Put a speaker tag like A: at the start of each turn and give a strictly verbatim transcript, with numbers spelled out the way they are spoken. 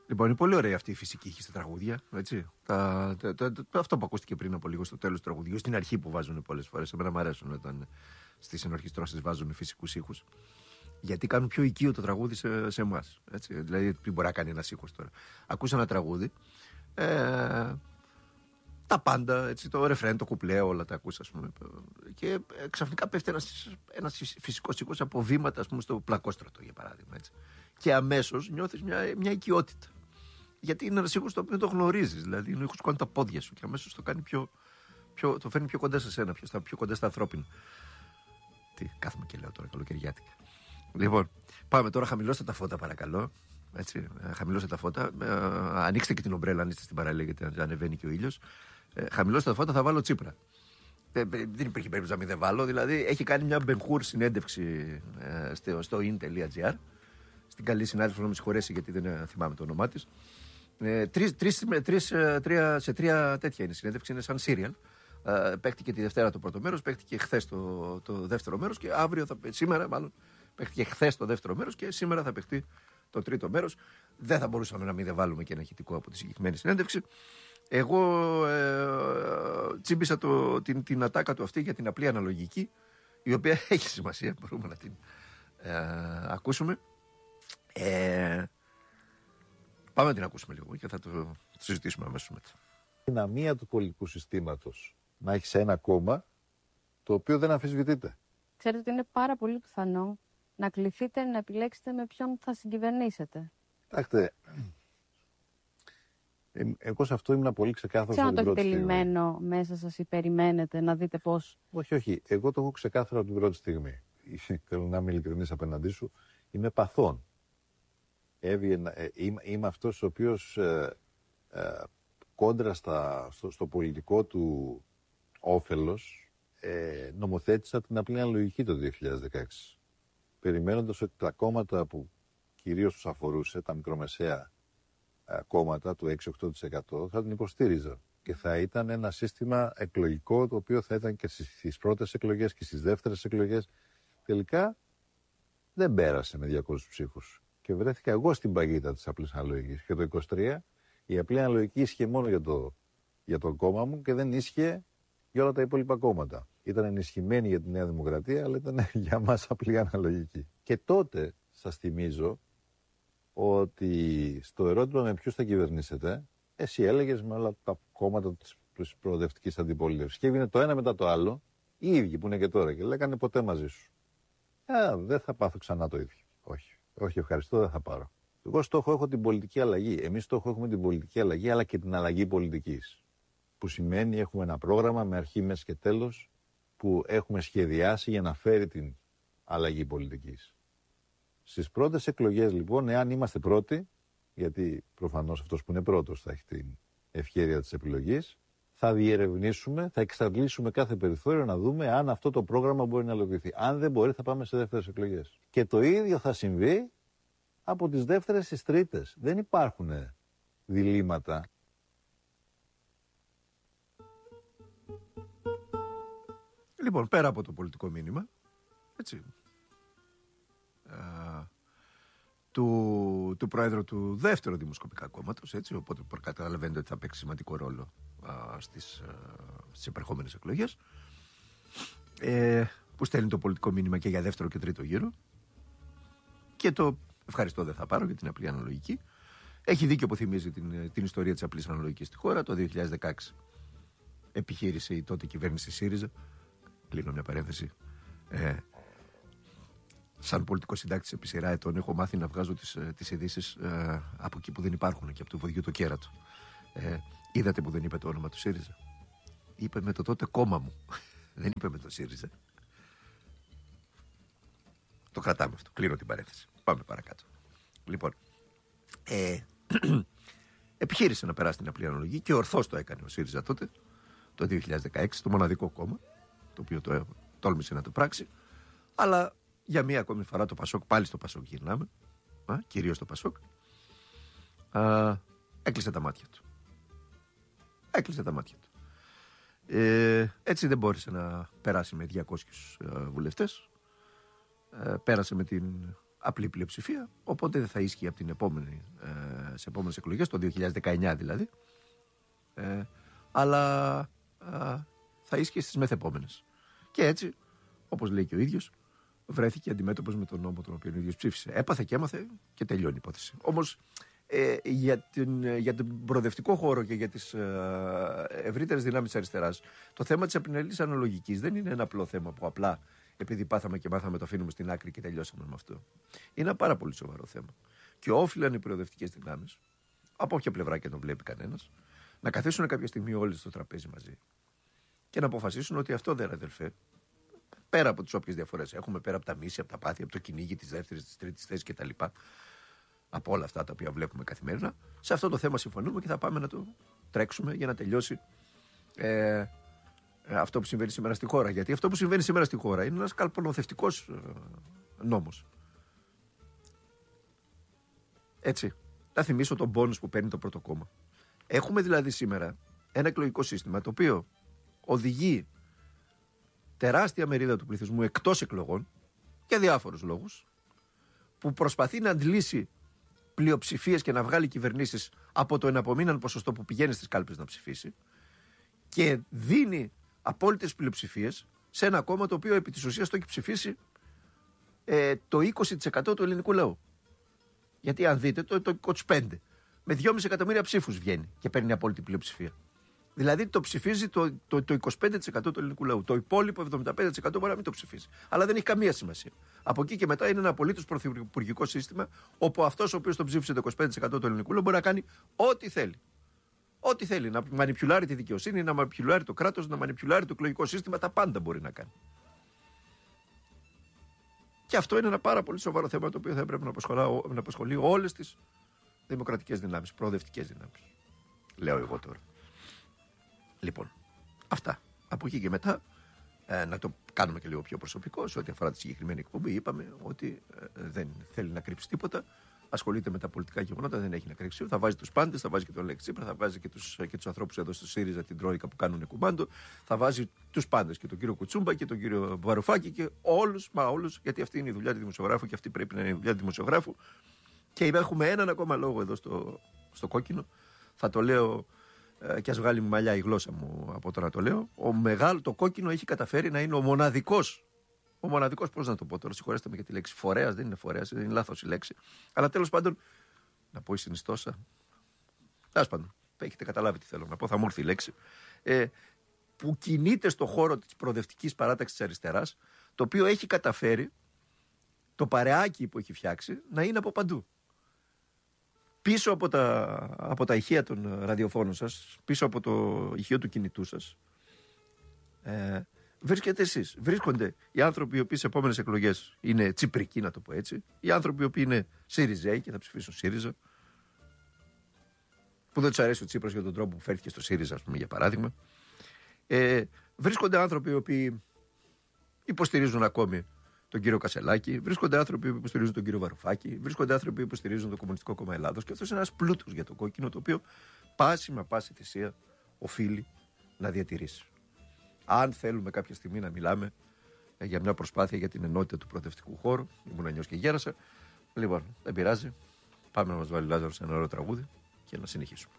A: Λοιπόν, είναι πολύ ωραία αυτή η φυσική ήχη στα τραγούδια. Έτσι. Τα, τα, τα, τα, αυτό που ακούστηκε πριν από λίγο στο τέλος του τραγουδιού, στην αρχή που βάζουν πολλές φορές. Εμένα μου αρέσουν όταν στις ενορχιστρώσεις βάζουν φυσικούς ήχους. Γιατί κάνουν πιο οικείο το τραγούδι σε, σε εμάς. Δηλαδή, τι μπορεί να κάνει ένας ήχος τώρα. Ακούσα ένα τραγούδι. Ε, τα πάντα, έτσι, το ρεφρέν, το κουπλέ, όλα τα ακούσα, ας πούμε. Και ε, ξαφνικά πέφτει ένας, ένας φυσικός ήχος από βήματα, ας πούμε, στο πλακόστρωτο, για παράδειγμα. Έτσι. Και αμέσως νιώθεις μια, μια οικειότητα. Γιατί είναι ένας ήχος το οποίο το γνωρίζεις. Δηλαδή, είναι ο ήχος που κάνει τα πόδια σου και αμέσως το κάνει πιο, πιο, το φέρνει πιο κοντά σε σένα, πιο, στα, πιο κοντά στα ανθρώπινα. Τι, κάθομαι και λέω τώρα, καλοκαιριάτικα. Λοιπόν, πάμε τώρα, χαμηλώστε τα φώτα, παρακαλώ. Έτσι, χαμηλώστε τα φώτα. Ε, ανοίξτε και την ομπρέλα αν είστε στην παραλία, γιατί ανεβαίνει και ο ήλιος. Ε, χαμηλώστε τα φώτα, θα βάλω Τσίπρα. Ε, δεν υπήρχε περίπτωση να μην δεν βάλω. Δηλαδή, έχει κάνει μια μπενχούρ συνέντευξη ε, στο, στο in.gr. Στην καλή συνάδελφο, να με συγχωρέσει γιατί δεν ε, θυμάμαι το όνομά της. Ε, τρεις, τρεις, τρεις, τρία, σε τρία τέτοια είναι η συνέντευξη, είναι σαν serial. Ε, παίχτηκε τη Δευτέρα το πρώτο μέρος, παίχτηκε χθες το, το δεύτερο μέρος και αύριο, θα, σήμερα μάλλον, παίχτηκε χθες το δεύτερο μέρος και σήμερα θα παιχτεί το τρίτο μέρος. Δεν θα μπορούσαμε να μην δεν βάλουμε και ένα ηχητικό από τη συγκεκριμένη συνέντευξη. Εγώ ε, τσίμπησα το, την, την ατάκα του αυτή για την απλή αναλογική, η οποία έχει σημασία, μπορούμε να την ε, ακούσουμε. Ε, πάμε να την ακούσουμε λίγο και θα το, το συζητήσουμε αμέσως μετά.
B: Η δυναμία του πολιτικού συστήματος να έχει ένα κόμμα το οποίο δεν αμφισβητείται.
C: Ξέρετε ότι είναι πάρα πολύ πιθανό να κληθείτε να επιλέξετε με ποιον θα συγκυβερνήσετε.
B: Κοιτάξτε, ε, εγώ σε αυτό ήμουν πολύ ξεκάθαρο.
C: Ξέρω να το έχετε λυμμένο μέσα σας ή περιμένετε να δείτε πώς.
B: Όχι, όχι. Εγώ το έχω ξεκάθαρο από την πρώτη στιγμή. Θέλω να είμαι ειλικρινής απέναντί σου. Είμαι παθών. Έβγαινα, ε, είμαι, είμαι αυτός ο οποίος ε, ε, κόντρα στα, στο, στο πολιτικό του όφελος ε, νομοθέτησα την απλή αναλογική το δύο χιλιάδες δεκαέξι. Περιμένοντας ότι τα κόμματα που κυρίως τους αφορούσε, τα μικρομεσαία ε, κόμματα του έξι με οκτώ τοις εκατό, θα την υποστήριζα. Και θα ήταν ένα σύστημα εκλογικό το οποίο θα ήταν και στις πρώτες εκλογές και στις δεύτερες εκλογές. Τελικά δεν πέρασε με διακόσιους ψήφους. Και βρέθηκα εγώ στην παγίδα της απλής αναλογικής. Και το είκοσι τρία η απλή αναλογική ίσχυε μόνο για το, για το κόμμα μου και δεν ίσχυε για όλα τα υπόλοιπα κόμματα. Ήταν ενισχυμένη για τη Νέα Δημοκρατία, αλλά ήταν για μας απλή αναλογική. Και τότε σας θυμίζω ότι στο ερώτημα με ποιους θα κυβερνήσετε, εσύ έλεγες με όλα τα κόμματα της προοδευτικής αντιπολίτευσης. Και έβγαινε το ένα μετά το άλλο, οι ίδιοι που είναι και τώρα, και λέγανε ποτέ μαζί σου. Α, δεν θα πάθω ξανά το ίδιο. Όχι. Όχι, ευχαριστώ, δεν θα πάρω. Εγώ στόχο έχω την πολιτική αλλαγή. Εμείς στόχο έχουμε την πολιτική αλλαγή, αλλά και την αλλαγή πολιτικής. Που σημαίνει έχουμε ένα πρόγραμμα με αρχή, μέση και τέλος που έχουμε σχεδιάσει για να φέρει την αλλαγή πολιτικής. Στις πρώτες εκλογές, λοιπόν, εάν είμαστε πρώτοι, γιατί προφανώς αυτός που είναι πρώτος θα έχει την ευκαιρία της επιλογής, θα διερευνήσουμε, θα εξαντλήσουμε κάθε περιθώριο να δούμε αν αυτό το πρόγραμμα μπορεί να υλοποιηθεί. Αν δεν μπορεί, θα πάμε σε δεύτερες εκλογές. Και το ίδιο θα συμβεί από τις δεύτερες στις τρίτες. Δεν υπάρχουν διλήμματα.
A: Λοιπόν, πέρα από το πολιτικό μήνυμα, έτσι, α, του, του πρόεδρου του δεύτερου δημοσκοπικά κόμματος, έτσι, οπότε καταλαβαίνετε ότι θα παίξει σημαντικό ρόλο α, στις, α, στις επερχόμενες εκλογές, ε, που στέλνει το πολιτικό μήνυμα και για δεύτερο και τρίτο γύρο, και το ευχαριστώ δεν θα πάρω για την απλή αναλογική. Έχει δίκιο που θυμίζει την, την ιστορία της απλής αναλογικής στη χώρα. Το δύο χιλιάδες δεκαέξι επιχείρησε η τότε κυβέρνηση ΣΥΡΙΖΑ, κλείνω μια παρένθεση, ε, σαν πολιτικό συντάκτης επί σειρά ετών έχω μάθει να βγάζω τις, τις ειδήσεις ε, από εκεί που δεν υπάρχουν και από το βοδιού το κέρατο. Ε, είδατε που δεν είπε το όνομα του ΣΥΡΙΖΑ? Είπε με το τότε κόμμα μου. Δεν είπε με το ΣΥΡΙΖΑ. Το κρατάμε αυτό. Κλείνω την παρένθεση. Πάμε παρακάτω. Λοιπόν, ε, επιχείρησε να περάσει την απλή αναλογική και ορθώς το έκανε ο ΣΥΡΙΖΑ τότε, το δύο χιλιάδες δεκαέξι, το μοναδικό κόμμα το οποίο το τόλμησε να το πράξει. Αλλά για μία ακόμη φορά το Πασόκ, πάλι στο Πασόκ γυρνάμε, α, κυρίως το Πασόκ, α, έκλεισε τα μάτια του. Έκλεισε τα μάτια του. Ε, έτσι δεν μπόρεσε να περάσει με διακόσιους ε, βουλευτές. Ε, πέρασε με την απλή πλειοψηφία, οπότε δεν θα ίσχυε από την επόμενη ε, σε επόμενες εκλογές, το δύο χιλιάδες δεκαεννιά δηλαδή. Ε, αλλά α, θα ίσχυε στις μεθεπόμενες. Και έτσι, όπως λέει και ο ίδιος, βρέθηκε αντιμέτωπος με τον νόμο τον οποίο ο ίδιος ψήφισε. Έπαθε και έμαθε και τελειώνει η υπόθεση. Όμως ε, για, την, για τον προοδευτικό χώρο και για τις ε, ευρύτερες δυνάμεις της αριστεράς, το θέμα της απειναλής αναλογικής δεν είναι ένα απλό θέμα που απλά επειδή πάθαμε και μάθαμε το αφήνουμε στην άκρη και τελειώσαμε με αυτό. Είναι ένα πάρα πολύ σοβαρό θέμα. Και όφυλαν οι προοδευτικές δυνάμεις, από όποια πλευρά και το βλέπει κανένας, να καθίσουν κάποια στιγμή όλοι στο τραπέζι μαζί και να αποφασίσουν ότι αυτό δεν, αδελφέ, πέρα από τις όποιες διαφορές έχουμε, πέρα από τα μίση, από τα πάθη, από το κυνήγι της δεύτερης, της τρίτης θέσης κτλ. Από όλα αυτά τα οποία βλέπουμε καθημερινά, σε αυτό το θέμα συμφωνούμε και θα πάμε να το τρέξουμε για να τελειώσει ε, αυτό που συμβαίνει σήμερα στη χώρα. Γιατί αυτό που συμβαίνει σήμερα στη χώρα είναι ένας καλπονοθευτικός ε, νόμος. Έτσι. Θα θυμίσω τον πόνους που παίρνει το πρώτο κόμμα. Έχουμε δηλαδή σήμερα ένα εκλογικό σύστημα το οποίο οδηγεί τεράστια μερίδα του πληθυσμού εκτός εκλογών για διάφορους λόγους, που προσπαθεί να αντλήσει πλειοψηφίες και να βγάλει κυβερνήσεις από το εναπομείναν ποσοστό που πηγαίνει στις κάλπες να ψηφίσει και δίνει απόλυτες πλειοψηφίες σε ένα κόμμα το οποίο επί της ουσίας το έχει ψηφίσει ε, το είκοσι τοις εκατό του ελληνικού λαού. Γιατί αν δείτε το, το είκοσι πέντε τοις εκατό με δυόμισι εκατομμύρια ψήφους βγαίνει και παίρνει απόλυτη πλειοψηφία. Δηλαδή το ψηφίζει το, το, το είκοσι πέντε τοις εκατό του ελληνικού λαού. Το υπόλοιπο εβδομήντα πέντε τοις εκατό μπορεί να μην το ψηφίσει. Αλλά δεν έχει καμία σημασία. Από εκεί και μετά είναι ένα απολύτως πρωθυπουργικό σύστημα, όπου αυτός ο οποίος το ψήφισε το είκοσι πέντε τοις εκατό του ελληνικού λαού μπορεί να κάνει ό,τι θέλει. Ό,τι θέλει. Να μανιπιουλάρει τη δικαιοσύνη, να μανιπιουλάρει το κράτος, να μανιπιουλάρει το εκλογικό σύστημα. Τα πάντα μπορεί να κάνει. Και αυτό είναι ένα πάρα πολύ σοβαρό θέμα το οποίο θα έπρεπε να απασχολεί, να απασχολεί όλες τις δημοκρατικές δυνάμεις, προοδευτικές δυνάμεις. Λέω εγώ τώρα. Λοιπόν, αυτά. Από εκεί και μετά, ε, να το κάνουμε και λίγο πιο προσωπικό, σε ό,τι αφορά τη συγκεκριμένη εκπομπή, είπαμε ότι ε, δεν θέλει να κρύψει τίποτα. Ασχολείται με τα πολιτικά γεγονότα, δεν έχει να κρύψει. Θα βάζει τους πάντες, θα βάζει και τον Λέξη Τσίπρα, θα βάζει και τους, και τους ανθρώπους εδώ στο ΣΥΡΙΖΑ, την Τρόικα που κάνουν κουμάντο. Θα βάζει τους πάντες, και τον κύριο Κουτσούμπα και τον κύριο Βαρουφάκη και όλους, μα όλους, γιατί αυτή είναι η δουλειά του δημοσιογράφου και αυτή πρέπει να είναι η δουλειά του δημοσιογράφου. Και έχουμε έναν ακόμα λόγο εδώ στο, στο κόκκινο. Θα το λέω. Και ας βγάλει μαλλιά η γλώσσα μου από το να το λέω, ο μεγάλο, το κόκκινο έχει καταφέρει να είναι ο μοναδικός, ο μοναδικός, πώς να το πω τώρα, συγχωρέστε με για τη λέξη φορέας, δεν είναι φορέας, είναι λάθος η λέξη, αλλά τέλος πάντων, να πω η συνιστόσα, τέλος πάντων, έχετε καταλάβει τι θέλω να πω, θα μου έρθει η λέξη, ε, που κινείται στο χώρο της προοδευτικής παράταξης της αριστεράς, το οποίο έχει καταφέρει το παρεάκι που έχει φτιάξει να είναι από παντού. Πίσω από τα, από τα ηχεία των ραδιοφώνων σας, πίσω από το ηχείο του κινητού σας, ε, βρίσκετε εσείς. Βρίσκονται οι άνθρωποι οι οποίοι σε επόμενες εκλογές είναι τσιπρικοί, να το πω έτσι, οι άνθρωποι οι οποίοι είναι ΣΥΡΙΖΑΙ και θα ψηφίσουν ΣΥΡΙΖΑ, που δεν τους αρέσει ο Τσίπρας για τον τρόπο που φέρθηκε στο ΣΥΡΙΖΑ, ας πούμε, για παράδειγμα. Ε, βρίσκονται άνθρωποι οι οποίοι υποστηρίζουν ακόμη τον κύριο Κασελάκη, βρίσκονται άνθρωποι που υποστηρίζουν τον κύριο Βαρουφάκη, βρίσκονται άνθρωποι που υποστηρίζουν το Κομμουνιστικό Κόμμα Ελλάδος και αυτό είναι ένας πλούτος για το κόκκινο, το οποίο πάση με πάση θυσία οφείλει να διατηρήσει. Αν θέλουμε κάποια στιγμή να μιλάμε για μια προσπάθεια για την ενότητα του προοδευτικού χώρου, ήμουν νιός και γέρασα, λοιπόν, δεν πειράζει, πάμε να μας βάλει Λάζαρος ένα ωραίο τραγούδι και να συνεχίσουμε.